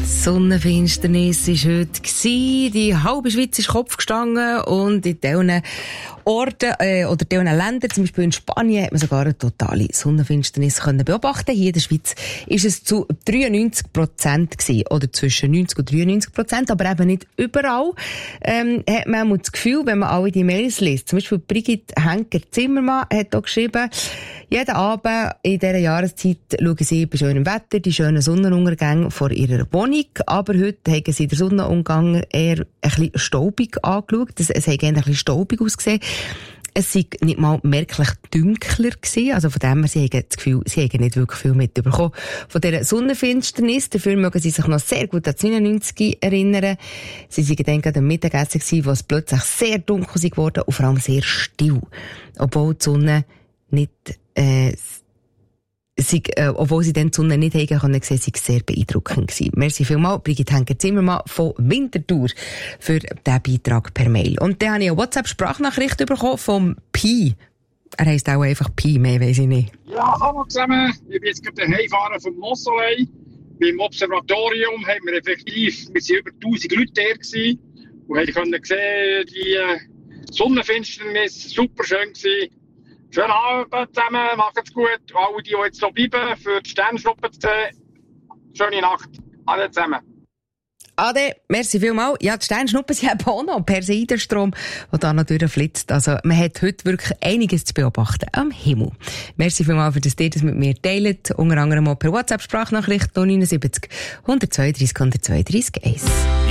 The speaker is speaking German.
Sonnenfinsternis war heute. Die halbe Schweiz ist Kopf gestanden und in diesen Orten oder diesen Ländern, zum Beispiel in Spanien, hat man sogar eine totale Sonnenfinsternis können beobachten. Hier in der Schweiz ist es zu 93% gewesen, oder zwischen 90 und 93%, aber eben nicht überall. Hat man auch das Gefühl, wenn man alle die Mails liest. Zum Beispiel Brigitte Henker-Zimmermann hat auch geschrieben, jeden Abend in dieser Jahreszeit schauen sie bei schönem Wetter die schönen Sonnenuntergänge vor ihrer Wohnung. Aber heute haben sie den Sonnenuntergang eher ein bisschen staubig angeschaut. Es hat ein bisschen staubig ausgesehen. Es sei nicht mal merklich dunkler gewesen. Also von dem her, sie haben das Gefühl, sie haben nicht wirklich viel mitbekommen von dieser Sonnenfinsternis. Dafür mögen sie sich noch sehr gut an das 99 erinnern. Sie waren dann gerade am Mittagessen gewesen, wo es plötzlich sehr dunkel geworden und vor allem sehr still. Obwohl die Sonne nicht, obwohl sie dann die Sonne nicht haben können sehen, sei sehr beeindruckend gewesen. Merci vielmals, Brigitte Henker-Zimmermann von Winterthur für diesen Beitrag per Mail. Und dann habe ich eine WhatsApp-Sprachnachricht bekommen vom Pi. Er heisst auch einfach Pi, mehr weiss ich nicht. Ja, hallo zusammen. Ich bin jetzt gerade heimgefahren vom Mossolei. Beim Observatorium haben wir effektiv, wir waren über 1000 Leute da gewesen und haben sehen, die Sonnenfinsternis, super schön gewesen. Schönen Abend zusammen, macht's gut. Alle, die jetzt so bleiben, für die Sternschnuppe zu sehen. Schöne Nacht. Alle zusammen. Ade, merci vielmals. Ja, die Sternschnuppen sind eben auch noch Perseidenstrom, der da natürlich flitzt. Also, man hat heute wirklich einiges zu beobachten am Himmel. Merci vielmals, für das ihr das mit mir teilt. Unter anderem auch per WhatsApp-Sprachnachricht 079 132 132 1.